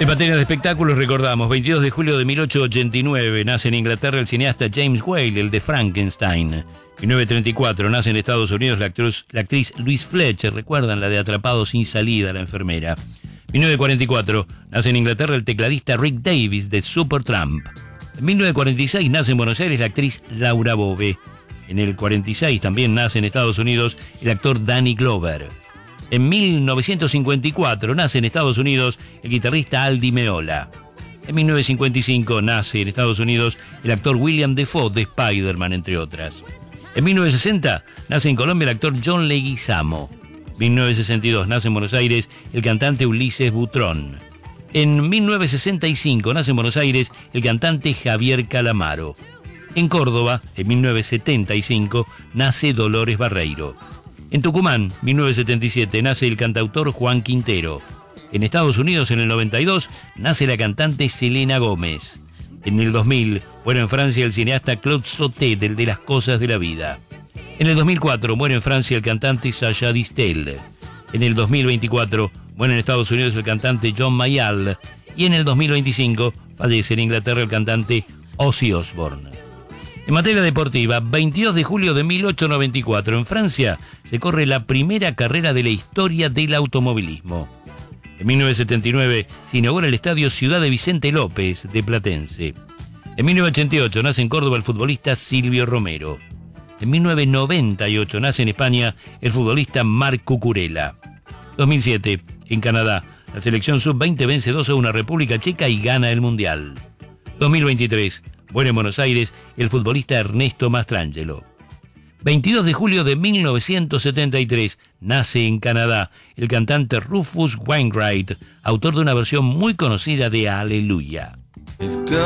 En materia de espectáculos recordamos, 22 de julio de 1889 nace en Inglaterra el cineasta James Whale, el de Frankenstein. 1934 nace en Estados Unidos la actriz Louise Fletcher, recuerdan la de Atrapado sin salida, la enfermera. 1944 nace en Inglaterra el tecladista Rick Davies de Supertramp. En 1946 nace en Buenos Aires la actriz Laura Bove. En el 46 también nace en Estados Unidos el actor Danny Glover. En 1954 nace en Estados Unidos el guitarrista Al Di Meola. En 1955 nace en Estados Unidos el actor William Dafoe de Spider-Man, entre otras. En 1960 nace en Colombia el actor John Leguizamo. En 1962 nace en Buenos Aires el cantante Ulises Butrón. En 1965 nace en Buenos Aires el cantante Javier Calamaro. En Córdoba, en 1975, nace Dolores Barreiro. En Tucumán, 1977, nace el cantautor Juan Quintero. En Estados Unidos, en el 92, nace la cantante Selena Gómez. En el 2000, muere en Francia el cineasta Claude Sautet, el de Las cosas de la vida. En el 2004, muere en Francia el cantante Sacha Distel. En el 2024, muere en Estados Unidos el cantante John Mayall. Y en el 2025, fallece en Inglaterra el cantante Ozzy Osbourne. En materia deportiva, 22 de julio de 1894, en Francia, se corre la primera carrera de la historia del automovilismo. En 1979 se inaugura el estadio Ciudad de Vicente López de Platense. En 1988 nace en Córdoba el futbolista Silvio Romero. En 1998 nace en España el futbolista Marc Cucurella. 2007, en Canadá, la selección sub-20 vence 2-1 a República Checa y gana el Mundial. 2023, muere en Buenos Aires el futbolista Ernesto Mastrangelo. 22 de julio de 1973 nace en Canadá el cantante Rufus Wainwright, autor de una versión muy conocida de Aleluya.